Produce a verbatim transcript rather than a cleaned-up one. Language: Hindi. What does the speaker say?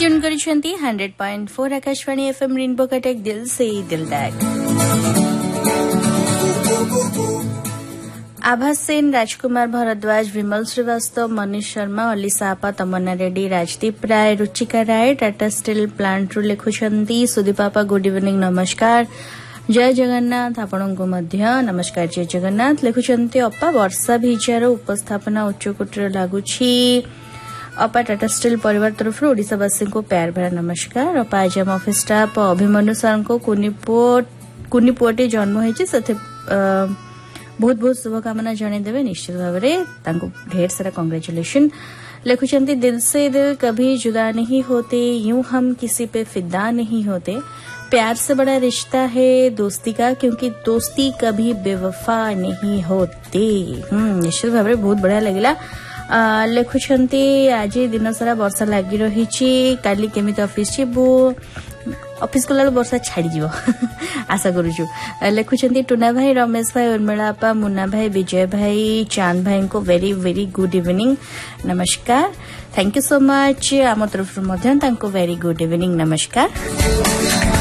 Tune करिसेंती hundred point four Akashvani FM rainbow Cuttack दिल से दिल तक। आभा सेन, राजकुमार भारद्वाज, विमल श्रीवास्तव, मनीष शर्मा, अली सापा, तमन्ना रेड्डी, राजदीप राय, रुचिका राय टाटा स्टील प्लांट रु लिखुछंती। सुदीपापा गुड इवनिंग नमस्कार, जय जगन्नाथ आपणको मध्य नमस्कार जय जगन्नाथ लिखुछंती। अपा वर्षा भिजार उपस्थापना उच्चकोटीर लागुछि। अपा टाटा स्टील परिवार तरफ ओडिशावासी को प्यार भरा नमस्कार। अपा आज आम ऑफिस स्टाफ अभिमन्यु सर को कुनी पुअटे जन्म होइछि सथे बहुत बहुत शुभकामना जणेदेवे। निश्चित भाव में ढेर सारा कांग्रेचुलेशन लिखुचंती। दिल से दिल कभी जुदा नहीं होते, यूं हम किसी पे फिदा नहीं होते। प्यार से बड़ा रिश्ता है दोस्ती का, क्योंकि दोस्ती कभी बेवफा नहीं होती। हम्म निश्चित भाव में बहुत बढ़िया लगिला। लिखुचंती आज दिन सारा वर्षा लगी रही। काली केमिति ऑफिस जीवु, ऑफिस को लाल वर्षा छाड़ी जीवो आशा करूछु। लिखुचंती टुना भाई, रमेश भाई, उर्मिला अपा, मुन्ना भाई, विजय भाई, चांद भाई को वेरी वेरी गुड इवनिंग नमस्कार। Thank you so much. आम तरफ वेरी गुड इवनिंग नमस्कार।